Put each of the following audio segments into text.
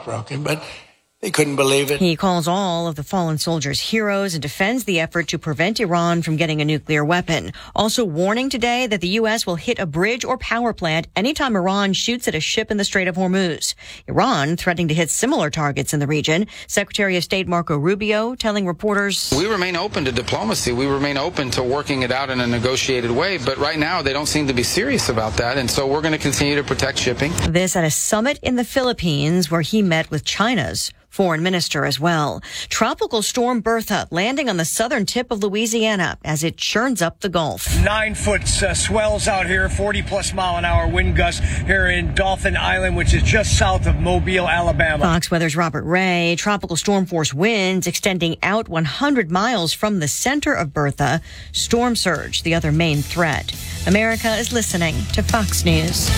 heartbroken, but they couldn't believe it. He calls all of the fallen soldiers heroes and defends the effort to prevent Iran from getting a nuclear weapon. Also warning today that the U.S. will hit a bridge or power plant anytime Iran shoots at a ship in the Strait of Hormuz. Iran threatening to hit similar targets in the region. Secretary of State Marco Rubio telling reporters, "We remain open to diplomacy. We remain open to working it out in a negotiated way. But right now, they don't seem to be serious about that. And so we're going to continue to protect shipping." This at a summit in the Philippines where he met with China's foreign minister as well. Tropical storm Bertha landing on the southern tip of Louisiana as it churns up the Gulf. 9-foot swells out here, 40-plus mile-an-hour wind gusts here in Dauphin Island, which is just south of Mobile, Alabama. Fox Weather's Robert Ray. Tropical storm force winds extending out 100 miles from the center of Bertha. Storm surge, the other main threat. America is listening to Fox News.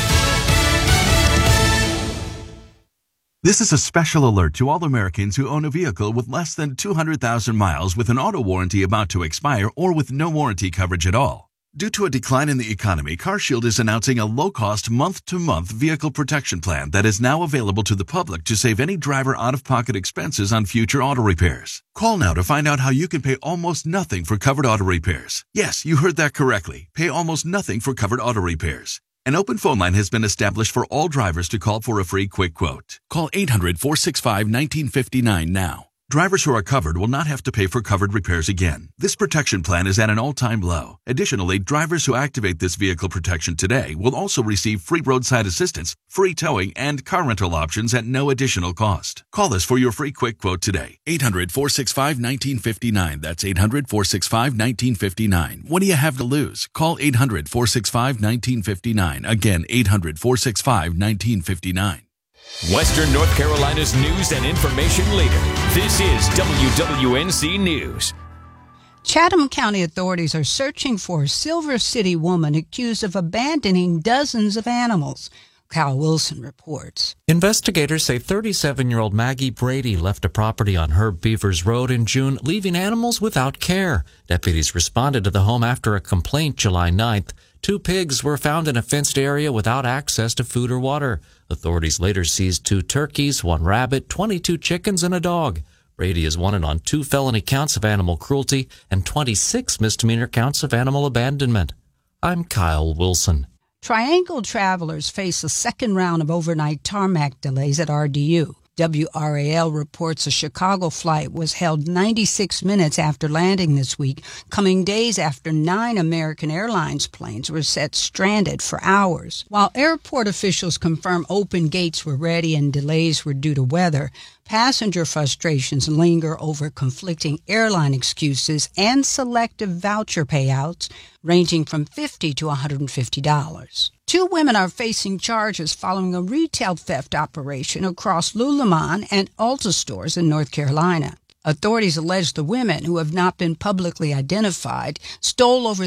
This is a special alert to all Americans who own a vehicle with less than 200,000 miles with an auto warranty about to expire or with no warranty coverage at all. Due to a decline in the economy, CarShield is announcing a low-cost month-to-month vehicle protection plan that is now available to the public to save any driver out-of-pocket expenses on future auto repairs. Call now to find out how you can pay almost nothing for covered auto repairs. Yes, you heard that correctly. Pay almost nothing for covered auto repairs. An open phone line has been established for all drivers to call for a free quick quote. Call 800-465-1959 now. Drivers who are covered will not have to pay for covered repairs again. This protection plan is at an all-time low. Additionally, drivers who activate this vehicle protection today will also receive free roadside assistance, free towing, and car rental options at no additional cost. Call us for your free quick quote today. 800-465-1959. That's 800-465-1959. What do you have to lose? Call 800-465-1959. Again, 800-465-1959. Western North Carolina's news and information leader. This is WWNC News. Chatham County authorities are searching for a Silver City woman accused of abandoning dozens of animals. Kyle Wilson reports. Investigators say 37-year-old Maggie Brady left a property on Herb Beavers Road in June, leaving animals without care. Deputies responded to the home after a complaint July 9th. 2 pigs were found in a fenced area without access to food or water. Authorities later seized 2 turkeys, 1 rabbit, 22 chickens, and a dog. Brady is wanted on 2 felony counts of animal cruelty and 26 misdemeanor counts of animal abandonment. I'm Kyle Wilson. Triangle travelers face a second round of overnight tarmac delays at RDU. WRAL reports a Chicago flight was held 96 minutes after landing this week, coming days after 9 American Airlines planes were set stranded for hours. While airport officials confirm open gates were ready and delays were due to weather, passenger frustrations linger over conflicting airline excuses and selective voucher payouts ranging from $50 to $150. 2 women are facing charges following a retail theft operation across Lululemon and Ulta stores in North Carolina. Authorities allege the women, who have not been publicly identified, stole over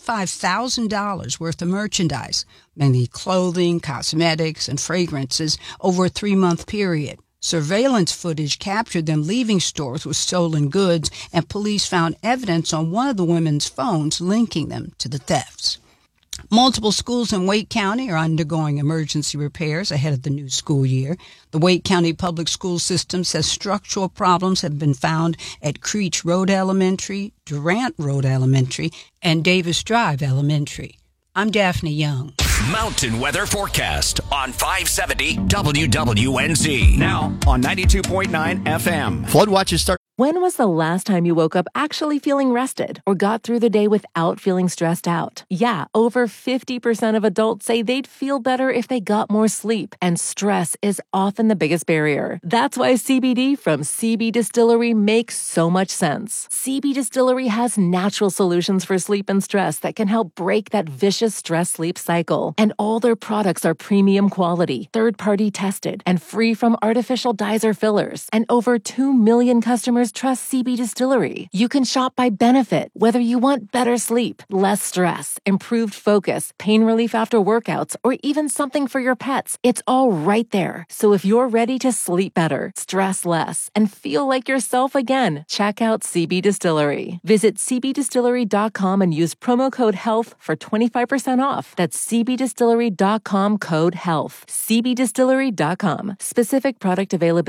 $35,000 worth of merchandise, mainly clothing, cosmetics, and fragrances, over a 3-month period. Surveillance footage captured them leaving stores with stolen goods, and police found evidence on one of the women's phones linking them to the thefts. Multiple schools in Wake County are undergoing emergency repairs ahead of the new school year. The Wake County Public School System says structural problems have been found at Creech Road Elementary, Durant Road Elementary, and Davis Drive Elementary. I'm Daphne Young. Mountain weather forecast on 570 WWNC. Now on 92.9 FM. Flood watches start. When was the last time you woke up actually feeling rested or got through the day without feeling stressed out? Yeah, over 50% of adults say they'd feel better if they got more sleep, and stress is often the biggest barrier. That's why CBD from CB Distillery makes so much sense. CB Distillery has natural solutions for sleep and stress that can help break that vicious stress-sleep cycle. And all their products are premium quality, third-party tested, and free from artificial dyes or fillers. And over 2 million customers trust CB Distillery. You can shop by benefit, whether you want better sleep, less stress, improved focus, pain relief after workouts, or even something for your pets. It's all right there. So if you're ready to sleep better, stress less, and feel like yourself again, check out CB Distillery. Visit cbdistillery.com and use promo code HEALTH for 25% off. That's cbdistillery.com, code HEALTH. cbdistillery.com. Specific product availability